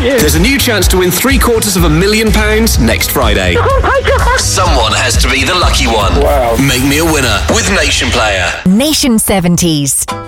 you. There's a new chance to win £750,000 next Friday. Oh my God. Someone has to be the lucky one. Wow. Make me a winner with Nation Player. Nation 70s.